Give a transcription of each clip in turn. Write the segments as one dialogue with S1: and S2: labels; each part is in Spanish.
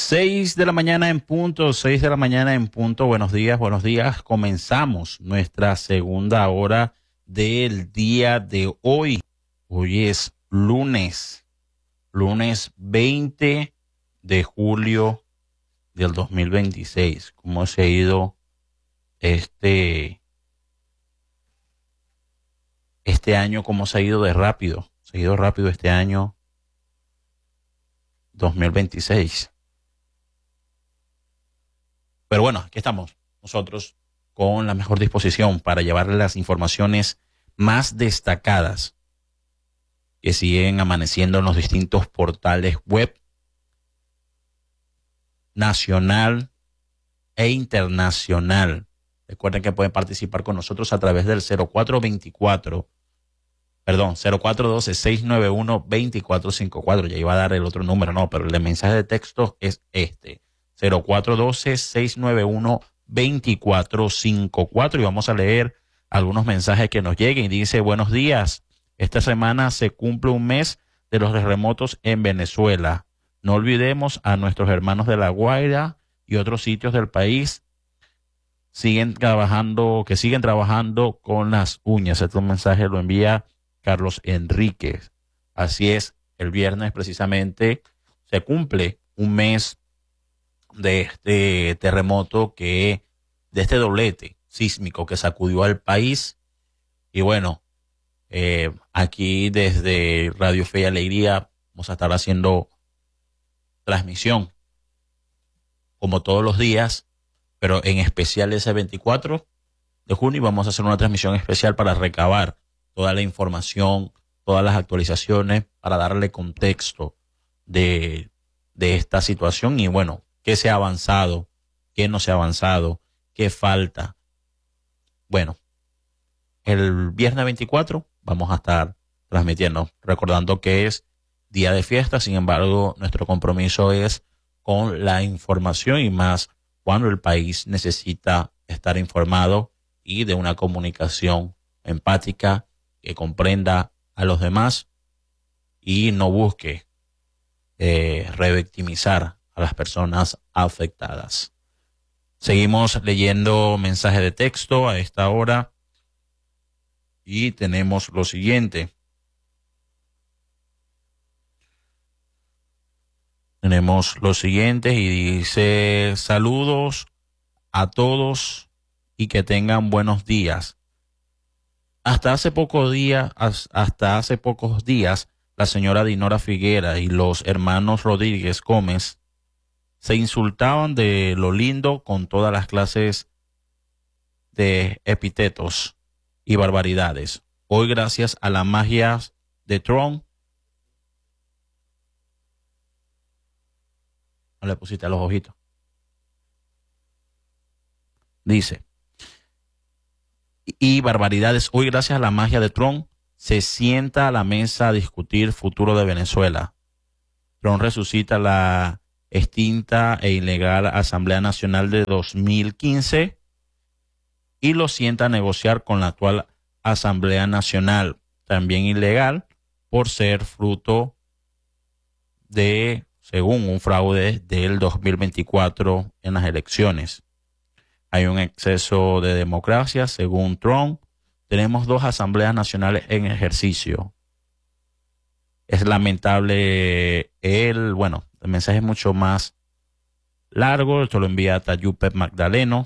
S1: 6 de la mañana en punto, 6 de la mañana en punto. Buenos días, buenos días. Comenzamos nuestra segunda hora del día de hoy. Hoy es lunes 20 de julio del 2026. ¿Cómo se ha ido este año? ¿Cómo se ha ido de rápido? Se ha ido rápido este año 2026. Pero bueno, aquí estamos nosotros con la mejor disposición para llevarles las informaciones más destacadas que siguen amaneciendo en los distintos portales web nacional e internacional. Recuerden que pueden participar con nosotros a través del 0412-691-2454. Ya iba a dar el otro número, no, pero el de mensaje de texto es este. 0412-691-2454 y vamos a leer algunos mensajes que nos lleguen. Y dice: buenos días, esta semana se cumple un mes de los terremotos en Venezuela. No olvidemos a nuestros hermanos de La Guaira y otros sitios del país siguen trabajando con las uñas. Este mensaje lo envía Carlos Enríquez. Así es, el viernes precisamente se cumple un mes de este terremoto, de este doblete sísmico que sacudió al país. Y bueno, aquí desde Radio Fe y Alegría vamos a estar haciendo transmisión como todos los días, pero en especial ese 24 de junio vamos a hacer una transmisión especial para recabar toda la información, todas las actualizaciones, para darle contexto de esta situación y bueno, qué se ha avanzado, qué no se ha avanzado, qué falta. Bueno, el viernes 24 vamos a estar transmitiendo, recordando que es día de fiesta. Sin embargo, nuestro compromiso es con la información y más cuando el país necesita estar informado y de una comunicación empática que comprenda a los demás y no busque revictimizar a las personas afectadas. Seguimos leyendo mensajes de texto a esta hora y tenemos lo siguiente. Y dice: saludos a todos y que tengan buenos días. Hasta hace pocos días, la señora Dinora Figuera y los hermanos Rodríguez Gómez se insultaban de lo lindo con todas las clases de epítetos y barbaridades. Hoy, gracias a la magia de Trump, no le pusiste a los ojitos. Dice: y barbaridades, hoy gracias a la magia de Trump se sienta a la mesa a discutir futuro de Venezuela. Trump resucita la extinta e ilegal Asamblea Nacional de 2015 y lo sienta a negociar con la actual Asamblea Nacional, también ilegal por ser fruto de, según un fraude del 2024 en las elecciones. Hay un exceso de democracia, según Trump. Tenemos 2 asambleas nacionales en ejercicio. Es lamentable el mensaje es mucho más largo. Esto lo envía Tayupe Magdaleno.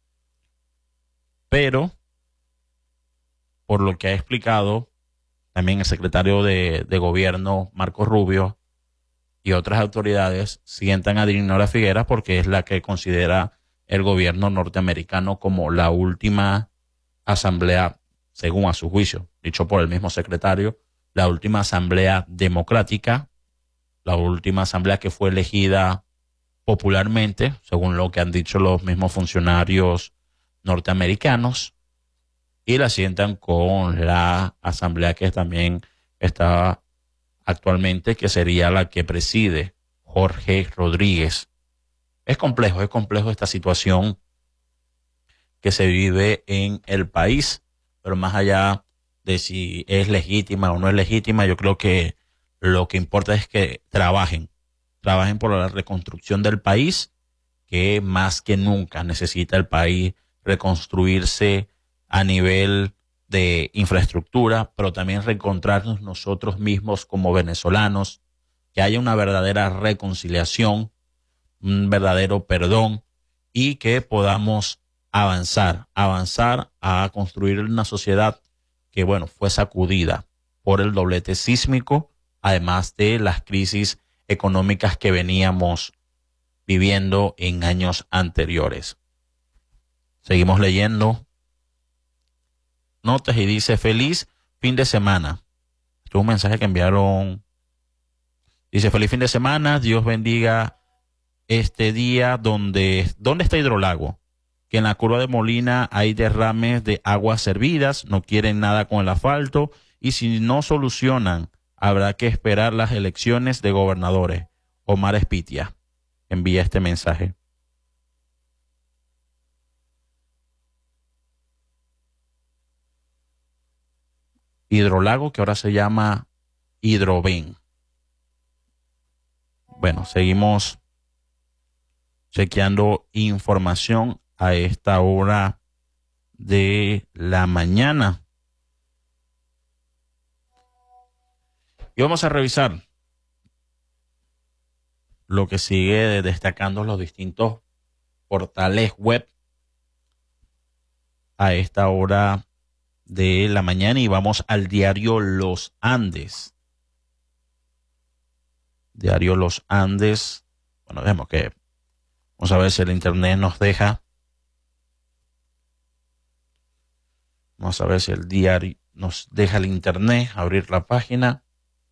S1: Pero, por lo que ha explicado también el secretario de Gobierno, Marco Rubio, y otras autoridades, sientan a Dinora Figuera porque es la que considera el gobierno norteamericano como la última asamblea, según a su juicio, dicho por el mismo secretario, la última asamblea democrática, la última asamblea que fue elegida popularmente, según lo que han dicho los mismos funcionarios norteamericanos, y la sientan con la asamblea que también está actualmente, que sería la que preside Jorge Rodríguez. Es complejo esta situación que se vive en el país, pero más allá de si es legítima o no es legítima, yo creo que lo que importa es que trabajen trabajen por la reconstrucción del país, que más que nunca necesita el país reconstruirse a nivel de infraestructura, pero también reencontrarnos nosotros mismos como venezolanos, que haya una verdadera reconciliación, un verdadero perdón y que podamos avanzar a construir una sociedad que, bueno, fue sacudida por el doblete sísmico, además de las crisis económicas que veníamos viviendo en años anteriores. Seguimos leyendo notas y dice: feliz fin de semana. Esto es un mensaje que enviaron. Dice: feliz fin de semana, Dios bendiga este día. ¿Dónde está Hidrolago? Que en la curva de Molina hay derrames de aguas servidas, no quieren nada con el asfalto y si no solucionan habrá que esperar las elecciones de gobernadores. Omar Espitia envía este mensaje. Hidrolago, que ahora se llama Hidroven. Bueno, seguimos chequeando información a esta hora de la mañana. Y vamos a revisar lo que sigue destacando los distintos portales web a esta hora de la mañana y vamos al diario Los Andes. Diario Los Andes. Bueno, vemos que vamos a ver si el internet nos deja. Vamos a ver si el diario nos deja el internet abrir la página.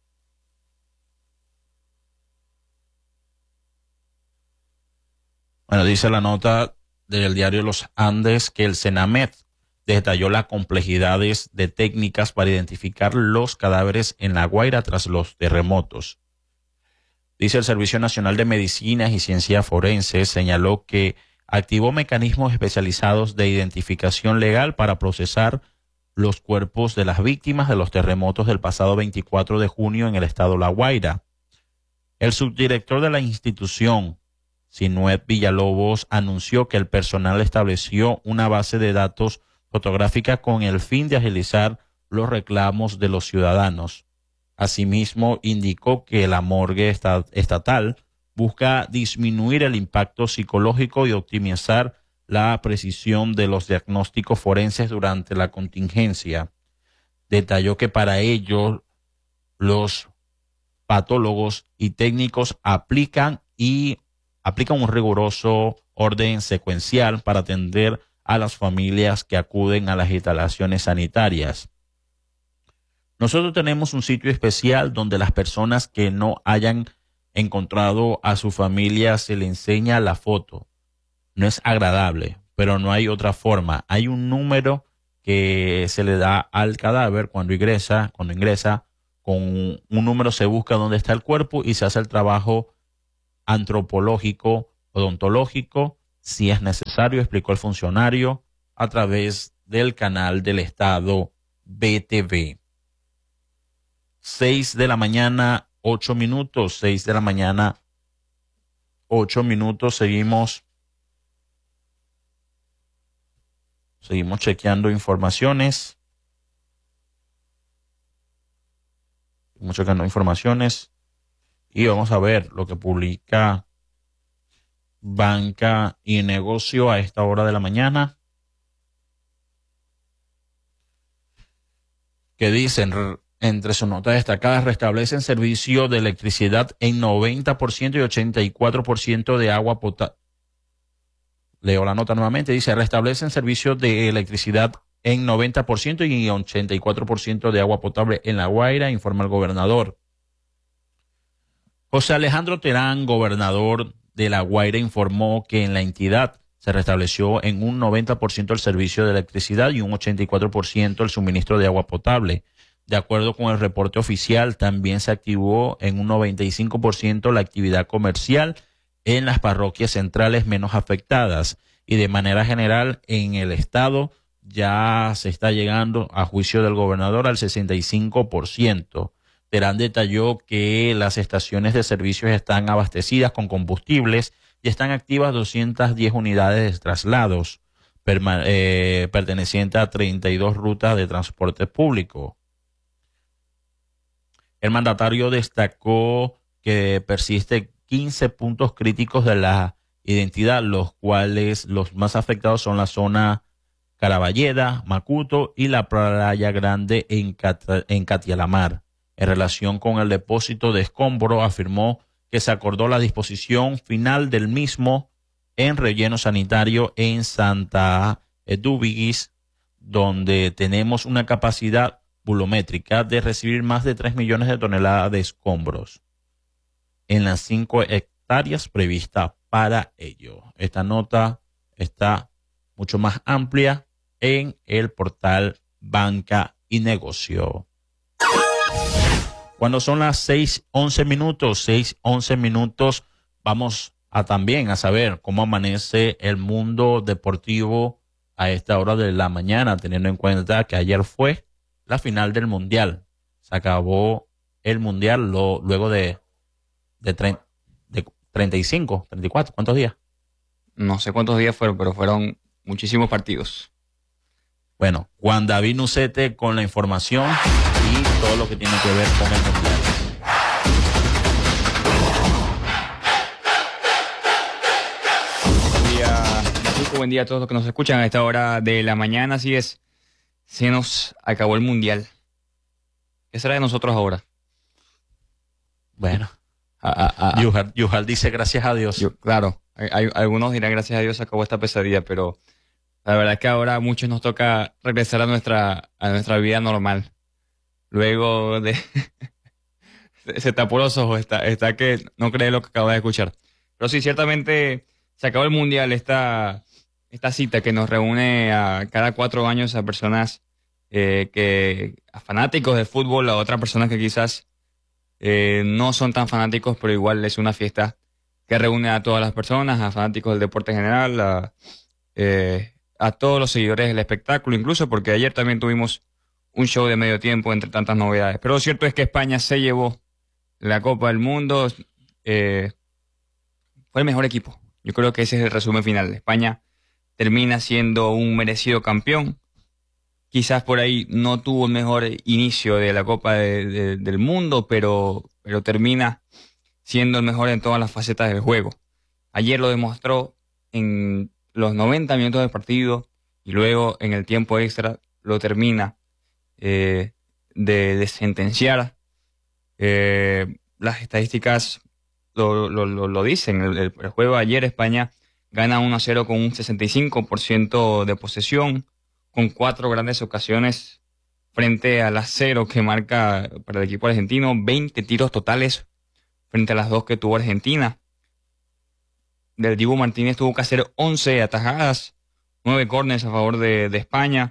S1: Bueno, dice la nota del diario Los Andes que el Senamet detalló las complejidades de técnicas para identificar los cadáveres en La Guaira tras los terremotos. Dice: el Servicio Nacional de Medicinas y Ciencias Forenses señaló que activó mecanismos especializados de identificación legal para procesar los cuerpos de las víctimas de los terremotos del pasado 24 de junio en el estado La Guaira. El subdirector de la institución, Sinuet Villalobos, anunció que el personal estableció una base de datos fotográfica con el fin de agilizar los reclamos de los ciudadanos. Asimismo, indicó que la morgue estatal busca disminuir el impacto psicológico y optimizar la precisión de los diagnósticos forenses durante la contingencia. Detalló que para ello los patólogos y técnicos aplican un riguroso orden secuencial para atender a las familias que acuden a las instalaciones sanitarias. Nosotros tenemos un sitio especial donde las personas que no hayan encontrado a su familia se le enseña la foto. No es agradable, pero no hay otra forma. Hay un número que se le da al cadáver cuando ingresa, con un número se busca dónde está el cuerpo y se hace el trabajo antropológico, odontológico, si es necesario, explicó el funcionario a través del canal del Estado BTV. 6 de la mañana, 8 minutos, 6 de la mañana, 8 minutos, seguimos chequeando informaciones. Y vamos a ver lo que publica Banca y Negocio a esta hora de la mañana, que dicen, entre sus notas destacadas: restablecen servicio de electricidad en 90% y 84% de agua potable. Leo la nota nuevamente, dice: restablecen servicio de electricidad en 90% y 84% de agua potable en La Guaira, informa el gobernador. José Alejandro Terán, gobernador de La Guaira, informó que en la entidad se restableció en un 90% el servicio de electricidad y un 84% el suministro de agua potable. De acuerdo con el reporte oficial, también se activó en un 95% la actividad comercial en las parroquias centrales menos afectadas y de manera general en el estado ya se está llegando, a juicio del gobernador, al 65%. Terán detalló que las estaciones de servicios están abastecidas con combustibles y están activas 210 unidades de traslados pertenecientes a 32 rutas de transporte público. El mandatario destacó que persiste 15 puntos críticos de la identidad, los cuales los más afectados son la zona Caraballeda, Macuto y la Playa Grande en Catialamar. En relación con el depósito de escombro, afirmó que se acordó la disposición final del mismo en relleno sanitario en Santa Eduvigis, donde tenemos una capacidad volumétrica de recibir más de 3 millones de toneladas de escombros en las 5 hectáreas previstas para ello. Esta nota está mucho más amplia en el portal Banca y Negocio. Cuando son las 6:11 minutos, vamos también a saber cómo amanece el mundo deportivo a esta hora de la mañana, teniendo en cuenta que ayer fue la final del Mundial. Se acabó el Mundial luego de 35, 34, ¿cuántos días?
S2: No sé cuántos días fueron, pero fueron muchísimos partidos.
S1: Bueno, Juan David Nucete con la información y todo lo que tiene que ver con el Mundial.
S2: Buen día a todos los que nos escuchan a esta hora de la mañana. Así es, se nos acabó el Mundial. ¿Qué será de nosotros ahora?
S1: Bueno, Yujal dice gracias a Dios.
S2: Claro, hay algunos dirán gracias a Dios se acabó esta pesadilla, pero la verdad es que ahora a muchos nos toca regresar a nuestra vida normal. Luego de... se tapó los ojos, está que no cree lo que acaba de escuchar. Pero sí, ciertamente se acabó el Mundial, esta cita que nos reúne a cada 4 años a personas a fanáticos de fútbol, a otras personas que quizás no son tan fanáticos, pero igual es una fiesta que reúne a todas las personas, a fanáticos del deporte en general, a todos los seguidores del espectáculo, incluso porque ayer también tuvimos un show de medio tiempo entre tantas novedades. Pero lo cierto es que España se llevó la Copa del Mundo, fue el mejor equipo. Yo creo que ese es el resumen final. España termina siendo un merecido campeón. Quizás por ahí no tuvo el mejor inicio de la Copa del Mundo, pero termina siendo el mejor en todas las facetas del juego. Ayer lo demostró en los 90 minutos del partido y luego en el tiempo extra lo termina de sentenciar. Las estadísticas lo dicen. El juego de ayer España gana 1-0 con un 65% de posesión, con 4 grandes ocasiones frente a las 0 que marca para el equipo argentino, 20 tiros totales frente a las 2 que tuvo Argentina. Del Dibu Martínez tuvo que hacer 11 atajadas, 9 córneres a favor de España,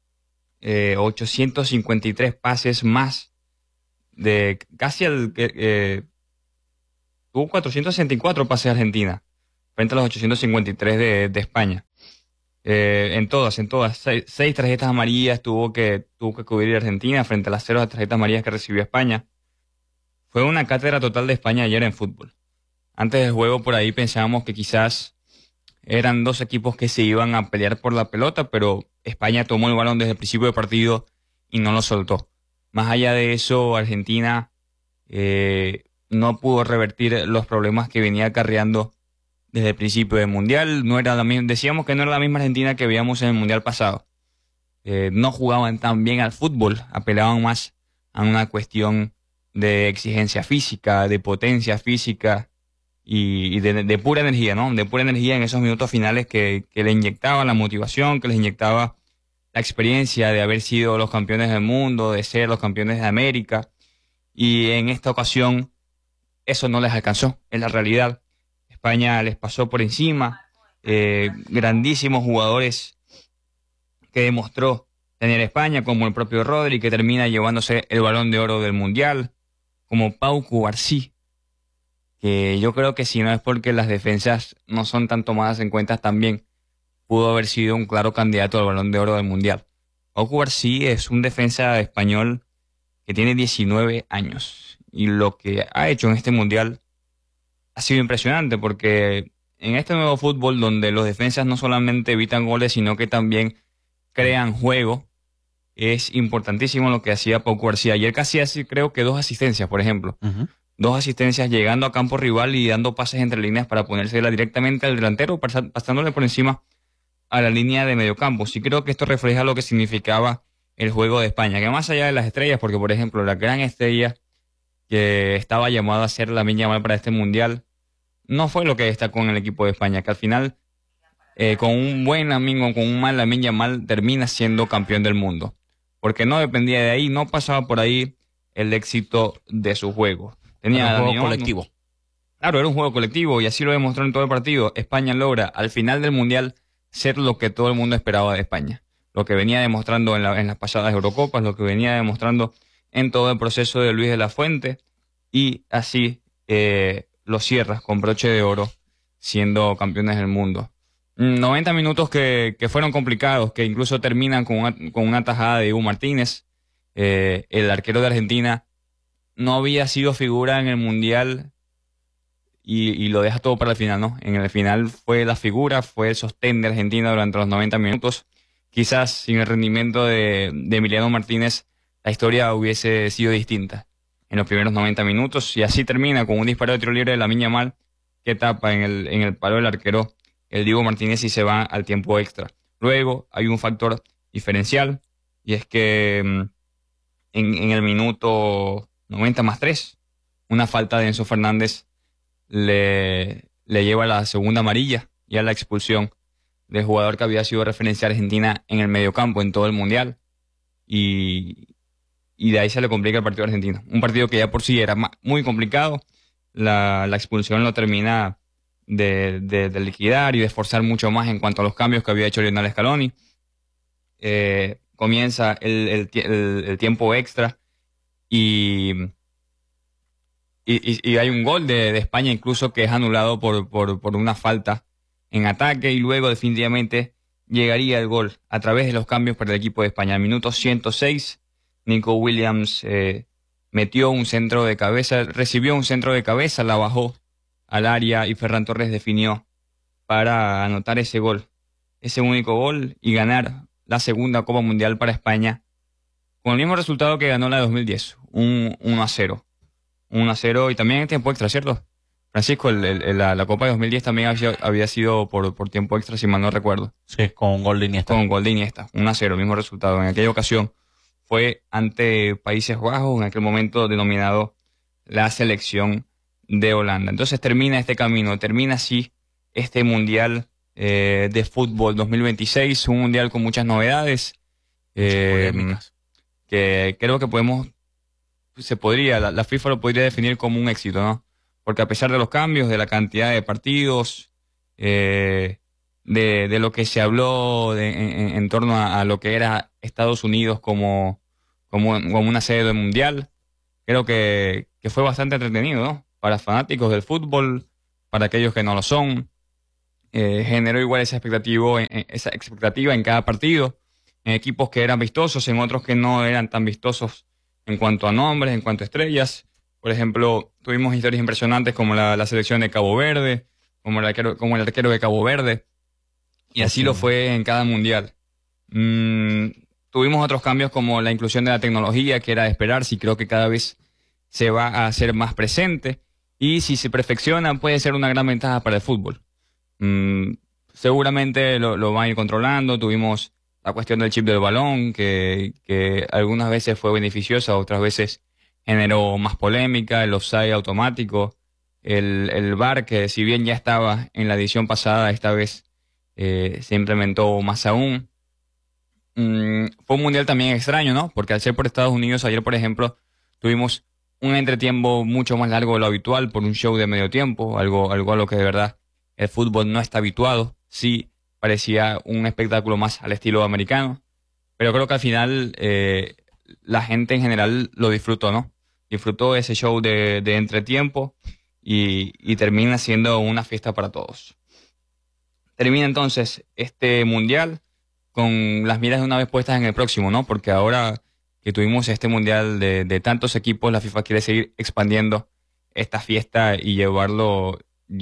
S2: 853 pases más, de casi tuvo 464 pases Argentina frente a los 853 de España. En todas, 6 tarjetas amarillas tuvo que cubrir Argentina frente a las 0 tarjetas amarillas que recibió España. Fue una cátedra total de España ayer en fútbol. Antes del juego por ahí pensábamos que quizás eran 2 equipos que se iban a pelear por la pelota, pero España tomó el balón desde el principio del partido y no lo soltó. Más allá de eso, Argentina no pudo revertir los problemas que venía acarreando desde el principio del Mundial. No era decíamos que no era la misma Argentina que veíamos en el Mundial pasado. No jugaban tan bien al fútbol, apelaban más a una cuestión de exigencia física, de potencia física y de pura energía, ¿no? De pura energía en esos minutos finales que le inyectaba la motivación, que les inyectaba la experiencia de haber sido los campeones del mundo, de ser los campeones de América. Y en esta ocasión eso no les alcanzó, en la realidad. España les pasó por encima, grandísimos jugadores que demostró tener España, como el propio Rodri, que termina llevándose el Balón de Oro del Mundial, como Pau Cubarsí, que yo creo que si no es porque las defensas no son tan tomadas en cuenta, también pudo haber sido un claro candidato al Balón de Oro del Mundial. Pau Cubarsí es un defensa español que tiene 19 años. Y lo que ha hecho en este mundial ha sido impresionante, porque en este nuevo fútbol donde los defensas no solamente evitan goles, sino que también crean juego, es importantísimo lo que hacía Pau García. Ayer casi así, creo que 2 asistencias, por ejemplo. Dos asistencias llegando a campo rival y dando pases entre líneas para ponérsela directamente al delantero, pasándole por encima a la línea de mediocampo. Sí creo que esto refleja lo que significaba el juego de España, que más allá de las estrellas, porque por ejemplo la gran estrella que estaba llamada a ser Lamine Yamal para este mundial, no fue lo que destacó en el equipo de España, que al final con un buen Lamine o con un mal Lamine Yamal termina siendo campeón del mundo, porque no dependía de ahí, no pasaba por ahí el éxito de su juego. Tenía
S1: un juego colectivo.
S2: Claro, era un juego colectivo y así lo demostró en todo el partido. España logra al final del mundial ser lo que todo el mundo esperaba de España, lo que venía demostrando en las pasadas Eurocopas, lo que venía demostrando en todo el proceso de Luis de la Fuente, y así lo cierras con broche de oro, siendo campeones del mundo. 90 minutos que fueron complicados, que incluso terminan con una tajada de Dibu Martínez. El arquero de Argentina no había sido figura en el Mundial y lo deja todo para el final, ¿no? En el final fue la figura, fue el sostén de Argentina durante los 90 minutos. Quizás sin el rendimiento de Emiliano Martínez, la historia hubiese sido distinta en los primeros 90 minutos, y así termina con un disparo de tiro libre de Lamine Yamal que tapa en el palo del arquero el Dibu Martínez y se va al tiempo extra. Luego hay un factor diferencial, y es que en el minuto 90+3, una falta de Enzo Fernández le lleva a la segunda amarilla y a la expulsión del jugador que había sido referencia a Argentina en el mediocampo en todo el Mundial. Y de ahí se le complica el partido argentino. Un partido que ya por sí era muy complicado. La expulsión lo termina de liquidar y de esforzar mucho más en cuanto a los cambios que había hecho Lionel Scaloni. Comienza el tiempo extra y hay un gol de España incluso que es anulado por una falta en ataque, y luego definitivamente llegaría el gol a través de los cambios para el equipo de España. Al minuto 106, Nico Williams metió un centro de cabeza, recibió un centro de cabeza, la bajó al área y Ferran Torres definió para anotar ese gol, ese único gol, y ganar la segunda Copa Mundial para España con el mismo resultado que ganó la de 2010, un 1-0. 1-0 y también en tiempo extra, ¿cierto? Francisco, la Copa de 2010 también había sido por tiempo extra, si mal no recuerdo.
S1: Sí, con un gol de Iniesta.
S2: Con gol de Iniesta, 1-0, mismo resultado. En aquella ocasión fue ante Países Bajos, en aquel momento denominado la selección de Holanda. Entonces termina este camino, termina así este Mundial de Fútbol 2026, un Mundial con muchas novedades.
S1: Polémicas.
S2: Que creo que la FIFA lo podría definir como un éxito, ¿no? Porque a pesar de los cambios, de la cantidad de partidos, de lo que se habló en torno a lo que era Estados Unidos como una sede del Mundial, creo que fue bastante entretenido, ¿no? Para fanáticos del fútbol, para aquellos que no lo son, generó igual esa expectativa en cada partido, en equipos que eran vistosos, en otros que no eran tan vistosos en cuanto a nombres, en cuanto a estrellas. Por ejemplo, tuvimos historias impresionantes como la selección de Cabo Verde, como el arquero de Cabo Verde, y así lo fue en cada mundial. Tuvimos otros cambios como la inclusión de la tecnología, que era de esperarse, y creo que cada vez se va a hacer más presente, y si se perfecciona puede ser una gran ventaja para el fútbol. Seguramente lo van a ir controlando. Tuvimos la cuestión del chip del balón, que algunas veces fue beneficiosa, otras veces generó más polémica, el offside automático, el VAR, que si bien ya estaba en la edición pasada, esta vez se implementó más aún. Fue un mundial también extraño, ¿no? Porque al ser por Estados Unidos, ayer, por ejemplo, tuvimos un entretiempo mucho más largo de lo habitual por un show de medio tiempo, algo a lo que de verdad el fútbol no está habituado. Sí, parecía un espectáculo más al estilo americano, pero creo que al final la gente en general lo disfrutó, ¿no? Disfrutó ese show de entretiempo y termina siendo una fiesta para todos. Termina entonces este mundial con las miras de una vez puestas en el próximo, ¿no? Porque ahora que tuvimos este mundial de tantos equipos, la FIFA quiere seguir expandiendo esta fiesta y llevarlo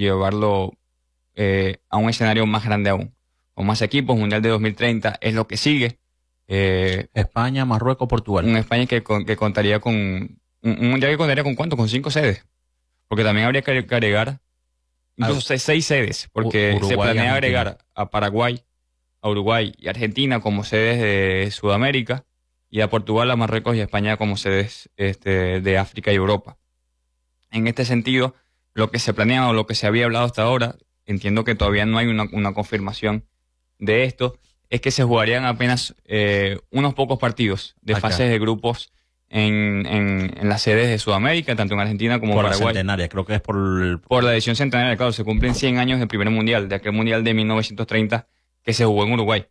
S2: a un escenario más grande aún. Con más equipos, Mundial de 2030 es lo que sigue.
S1: España, Marruecos, Portugal.
S2: Un España que contaría con... Un mundial que contaría con ¿cuánto? Con 5 sedes. Porque también habría que agregar incluso 6 sedes, porque
S1: Uruguay,
S2: se planea
S1: Argentina.
S2: agregar a Paraguay, a Uruguay y Argentina como sedes de Sudamérica, y a Portugal, a Marruecos y a España como sedes de África y Europa. En este sentido, lo que se planea o lo que se había hablado hasta ahora, entiendo que todavía no hay una confirmación de esto, es que se jugarían apenas unos pocos partidos de
S1: Acá.
S2: fases de grupos en las sedes de Sudamérica, tanto en Argentina como en
S1: Por la
S2: Paraguay.
S1: centenaria, creo que es
S2: Por la edición centenaria, claro, se cumplen 100 años del primer mundial, de aquel mundial de 1930 que se jugó en Uruguay.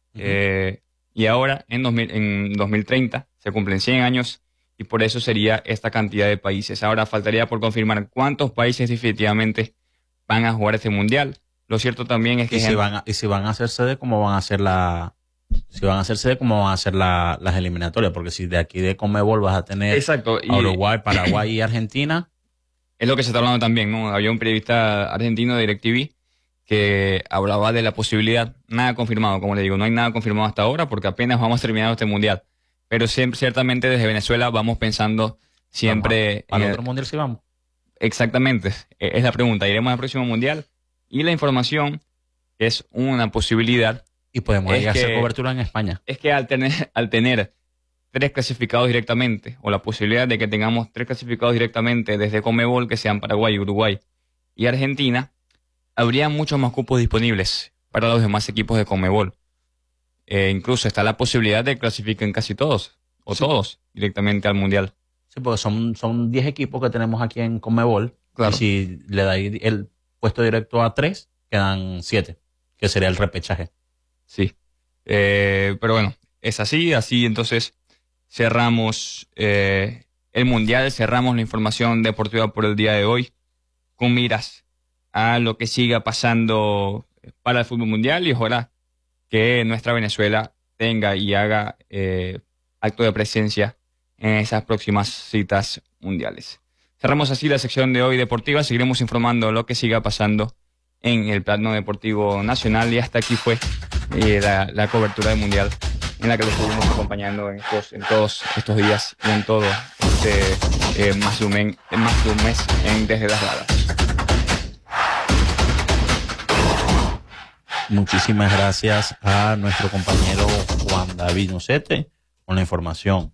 S2: Y ahora, en 2030, se cumplen 100 años y por eso sería esta cantidad de países. Ahora faltaría por confirmar cuántos países definitivamente van a jugar este mundial. Lo cierto también es que...
S1: y si van a hacer sede, ¿cómo van a hacer si van a hacer sede, cómo van a hacer las eliminatorias? Porque si de aquí de Conmebol vas a tener
S2: Exacto,
S1: a Uruguay, Paraguay y Argentina.
S2: Es lo que se está hablando también, ¿no? Había un periodista argentino de DirecTV que hablaba de la posibilidad, nada confirmado, como le digo, no hay nada confirmado hasta ahora porque apenas vamos terminando este mundial. Pero ciertamente desde Venezuela vamos pensando siempre...
S1: ¿Al otro mundial sí vamos?
S2: Exactamente, es la pregunta. Iremos al próximo mundial y la información es una posibilidad.
S1: Y podemos ir a hacer cobertura en España.
S2: Es que al tener 3 clasificados directamente, o la posibilidad de que tengamos 3 clasificados directamente desde Conmebol, que sean Paraguay, Uruguay y Argentina, habría muchos más cupos disponibles para los demás equipos de Conmebol. Incluso está la posibilidad de que clasifiquen casi todos, o
S1: sí,
S2: todos, directamente al Mundial.
S1: Sí, porque son 10 equipos que tenemos aquí en Conmebol.
S2: Claro.
S1: Y si le dais el puesto directo a 3, quedan 7, que sería el repechaje.
S2: Sí. Pero bueno, es así entonces cerramos el Mundial, cerramos la información deportiva por el día de hoy, con miras a lo que siga pasando para el fútbol mundial y ojalá que nuestra Venezuela tenga y haga acto de presencia en esas próximas citas mundiales. Cerramos así la sección de hoy deportiva, seguiremos informando lo que siga pasando en el plano deportivo nacional y hasta aquí fue la cobertura del mundial en la que lo estuvimos acompañando en todos estos días y en todo más de un mes en Desde las Gradas.
S1: Muchísimas gracias a nuestro compañero Juan David Nocete con la información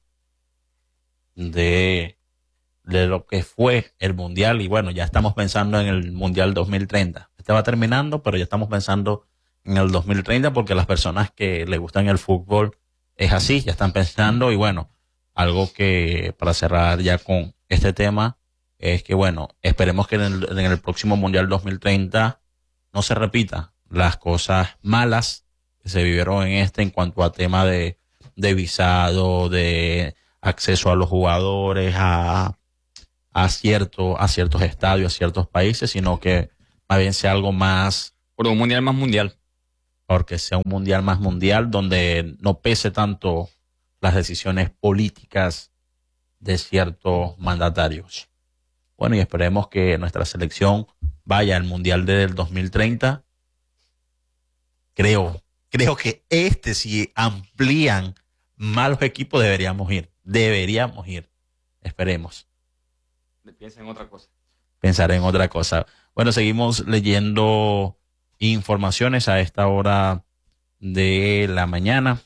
S1: de lo que fue el Mundial. Y bueno, ya estamos pensando en el Mundial 2030. Este va terminando, pero ya estamos pensando en el 2030 porque las personas que les gustan el fútbol es así, ya están pensando. Y bueno, algo que para cerrar ya con este tema es que bueno, esperemos que en el próximo Mundial 2030 no se repita las cosas malas que se vivieron en cuanto a tema de visado, de acceso a los jugadores, a ciertos estadios, a ciertos países, sino que más bien sea algo más...
S2: Por un mundial más mundial.
S1: Porque sea un mundial más mundial donde no pese tanto las decisiones políticas de ciertos mandatarios. Bueno, y esperemos que nuestra selección vaya al Mundial del 2030. Creo que si amplían más los equipos deberíamos ir. Esperemos.
S2: Piensa en otra cosa.
S1: Pensar en otra cosa. Bueno, seguimos leyendo informaciones a esta hora de la mañana.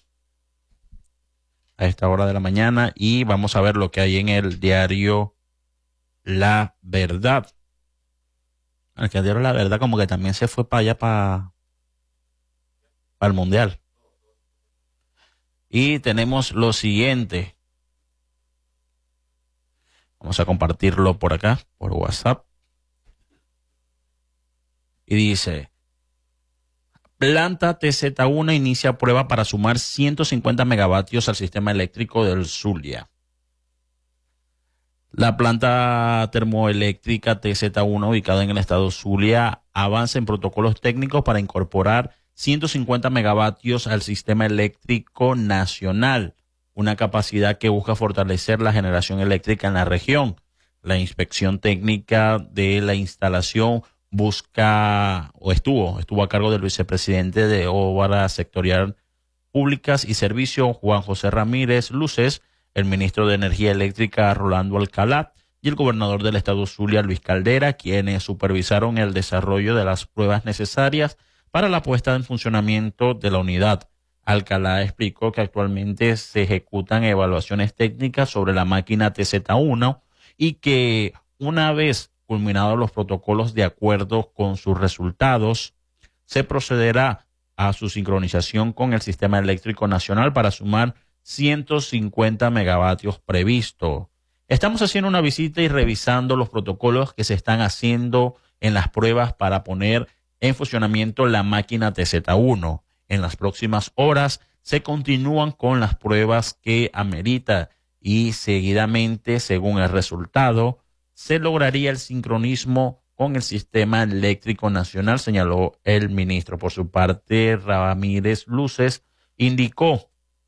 S1: Y vamos a ver lo que hay en el diario La Verdad. El diario La Verdad como que también se fue para allá, para el Mundial. Y tenemos lo siguiente. Vamos a compartirlo por acá, por WhatsApp. Y dice: planta TZ1 inicia prueba para sumar 150 megavatios al sistema eléctrico del Zulia. La planta termoeléctrica TZ1, ubicada en el estado Zulia, avanza en protocolos técnicos para incorporar 150 megavatios al sistema eléctrico nacional, una capacidad que busca fortalecer la generación eléctrica en la región. La inspección técnica de la instalación estuvo a cargo del vicepresidente de Obras Sectorial Públicas y Servicios, Juan José Ramírez Luces, el ministro de Energía Eléctrica, Rolando Alcalá, y el gobernador del estado Zulia, Luis Caldera, quienes supervisaron el desarrollo de las pruebas necesarias para la puesta en funcionamiento de la unidad. Alcalá explicó que actualmente se ejecutan evaluaciones técnicas sobre la máquina TZ1 y que una vez culminados los protocolos de acuerdo con sus resultados, se procederá a su sincronización con el Sistema Eléctrico Nacional para sumar 150 megavatios previsto. Estamos haciendo una visita y revisando los protocolos que se están haciendo en las pruebas para poner en funcionamiento la máquina TZ1. En las próximas horas se continúan con las pruebas que amerita y seguidamente, según el resultado, se lograría el sincronismo con el Sistema Eléctrico Nacional, señaló el ministro. Por su parte, Ramírez Luces indicó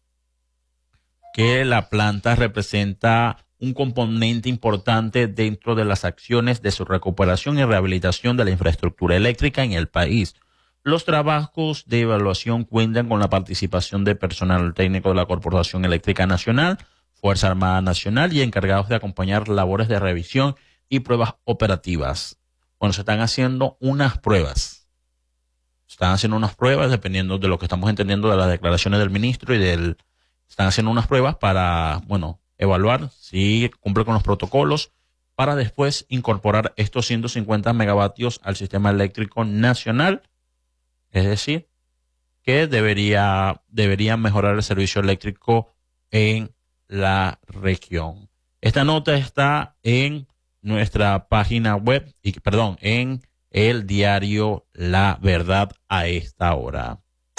S1: que la planta representa un componente importante dentro de las acciones de su recuperación y rehabilitación de la infraestructura eléctrica en el país. Los trabajos de evaluación cuentan con la participación de personal técnico de la Corporación Eléctrica Nacional, Fuerza Armada Nacional y encargados de acompañar labores de revisión y pruebas operativas. Bueno, se están haciendo unas pruebas. Dependiendo de lo que estamos entendiendo de las declaraciones del ministro están haciendo unas pruebas para, evaluar si cumple con los protocolos para después incorporar estos 150 megavatios al sistema eléctrico nacional. Es decir, que debería mejorar el servicio eléctrico en la región. Esta nota está en nuestra página web, en el diario La Verdad a esta hora.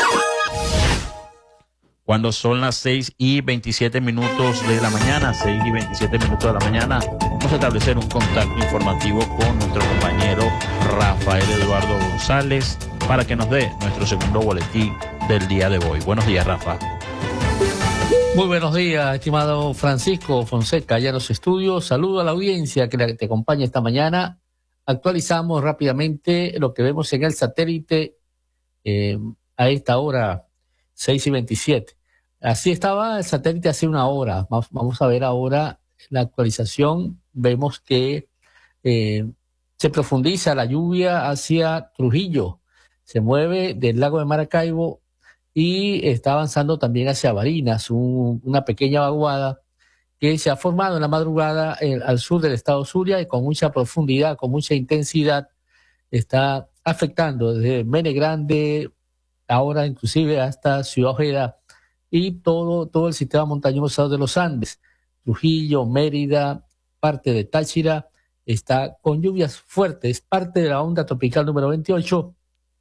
S1: Cuando son las 6:27 de la mañana, 6:27 de la mañana, vamos a establecer un contacto informativo con nuestro compañero Rafael Eduardo González para que nos dé nuestro segundo boletín del día de hoy. Buenos días, Rafa.
S3: Muy buenos días, estimado Francisco Fonseca, allá en los estudios. Saludo a la audiencia que te acompaña esta mañana. Actualizamos rápidamente lo que vemos en el satélite a esta hora, 6:27. Así estaba el satélite hace una hora. Vamos a ver ahora la actualización. Vemos que se profundiza la lluvia hacia Trujillo. Se mueve del lago de Maracaibo y está avanzando también hacia Barinas, una pequeña vaguada que se ha formado en la madrugada al sur del estado Zulia y con mucha profundidad, con mucha intensidad, está afectando desde Mene Grande, ahora inclusive hasta Ciudad Ojeda y todo el sistema montañoso de los Andes. Trujillo, Mérida, parte de Táchira, está con lluvias fuertes, parte de la onda tropical número 28,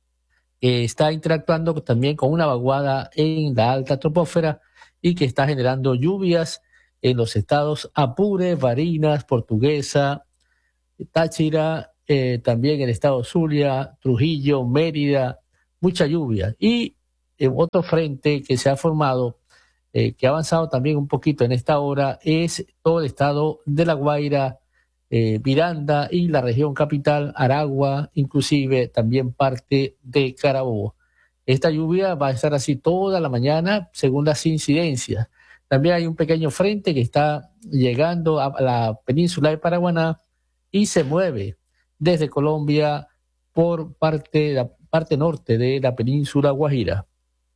S3: que está interactuando también con una vaguada en la alta troposfera y que está generando lluvias en los estados Apure, Barinas, Portuguesa, Táchira, también el estado Zulia, Trujillo, Mérida, mucha lluvia. Y otro frente que se ha formado, que ha avanzado también un poquito en esta hora, es todo el estado de La Guaira, Miranda y la región capital, Aragua, inclusive también parte de Carabobo. Esta lluvia va a estar así toda la mañana según las incidencias. También hay un pequeño frente que está llegando a la península de Paraguaná y se mueve desde Colombia por la parte norte de la península Guajira.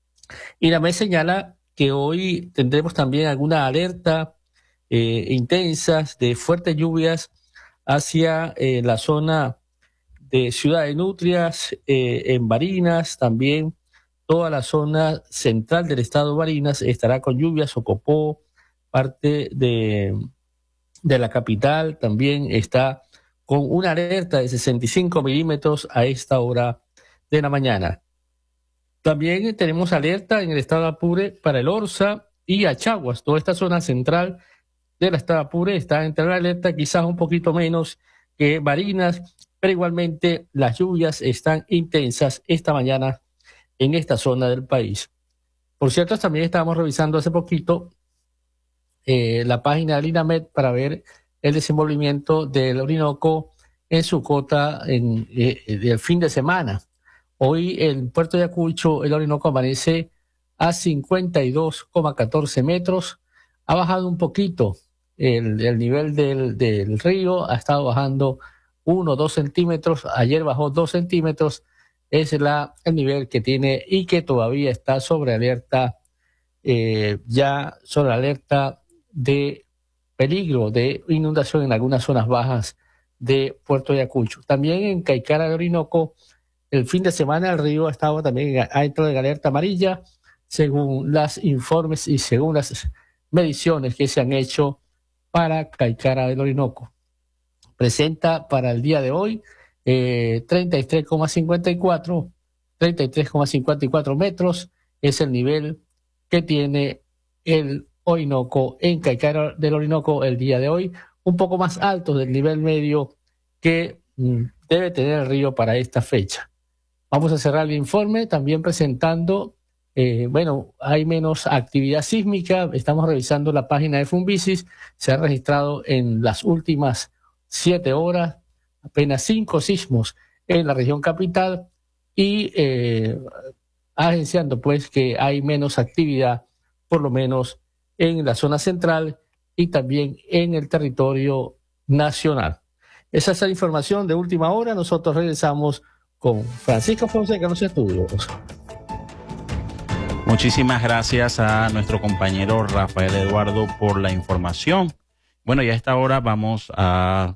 S3: Y la MES señala que hoy tendremos también alguna alerta intensas de fuertes lluvias hacia la zona de Ciudad de Nutrias, en Barinas, también toda la zona central del estado de Barinas estará con lluvias, Socopó, parte de la capital también está con una alerta de 65 milímetros a esta hora de la mañana. También tenemos alerta en el estado de Apure para el Orza y Achaguas. Toda esta zona central del estado de Apure está entre la alerta, quizás un poquito menos que Barinas, pero igualmente las lluvias están intensas esta mañana en esta zona del país. Por cierto, también estábamos revisando hace poquito la página del INAMED para ver el desenvolvimiento del Orinoco en su cota del fin de semana. Hoy en Puerto de Ayacucho el Orinoco amanece a 52,14 metros. Ha bajado un poquito el nivel del río, ha estado bajando 1 o 2 centímetros. Ayer bajó 2 centímetros. Es el nivel que tiene y que todavía está sobre alerta, ya sobre alerta de peligro de inundación en algunas zonas bajas de Puerto Ayacucho. También en Caicara de Orinoco, el fin de semana el río ha estado también ha entrado en alerta amarilla, según los informes y según las mediciones que se han hecho para Caicara del Orinoco. Presenta para el día de hoy 33,54 metros, es el nivel que tiene el Orinoco en Caicara del Orinoco el día de hoy, un poco más alto del nivel medio que debe tener el río para esta fecha. Vamos a cerrar el informe también presentando, hay menos actividad sísmica. Estamos revisando la página de Funvisis. Se ha registrado en las últimas 7 horas apenas 5 sismos en la región capital y agenciando pues que hay menos actividad, por lo menos en la zona central y también en el territorio nacional. Esa es la información de última hora. Nosotros regresamos con Francisco Fonseca en los estudios.
S1: Muchísimas gracias a nuestro compañero Rafael Eduardo por la información. Bueno, y a esta hora vamos a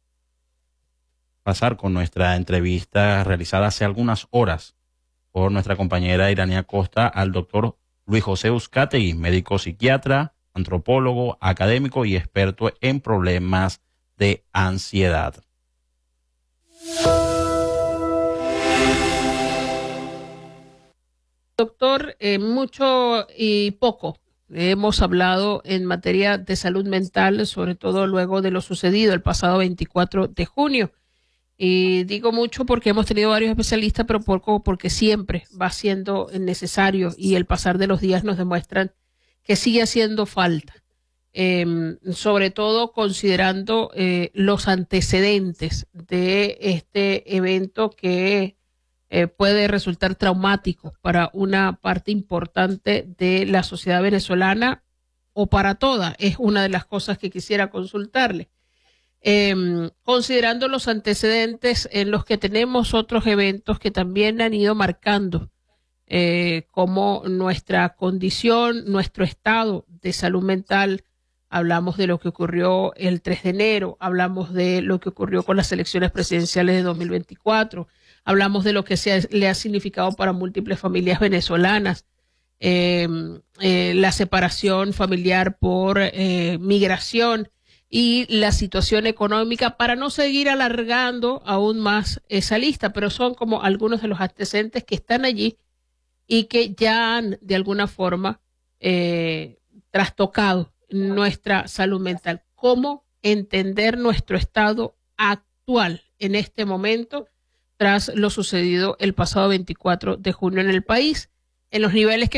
S1: pasar con nuestra entrevista realizada hace algunas horas por nuestra compañera Iranía Costa al doctor Luis José Uzcategui, médico psiquiatra, antropólogo, académico y experto en problemas de ansiedad.
S4: Doctor, mucho y poco hemos hablado en materia de salud mental, sobre todo luego de lo sucedido el pasado 24 de junio. Y digo mucho porque hemos tenido varios especialistas, pero poco porque siempre va siendo necesario y el pasar de los días nos demuestran que sigue haciendo falta, sobre todo considerando los antecedentes de este evento que puede resultar traumático para una parte importante de la sociedad venezolana o para toda. Es una de las cosas que quisiera consultarle. Considerando los antecedentes en los que tenemos otros eventos que también han ido marcando como nuestra condición, nuestro estado de salud mental. Hablamos de lo que ocurrió el 3 de enero, hablamos de lo que ocurrió con las elecciones presidenciales de 2024, hablamos de lo que le ha significado para múltiples familias venezolanas, la separación familiar por migración y la situación económica, para no seguir alargando aún más esa lista, pero son como algunos de los antecedentes que están allí y que ya han de alguna forma trastocado nuestra salud mental. ¿Cómo entender nuestro estado actual en este momento tras lo sucedido el pasado 24 de junio en el país, en los niveles que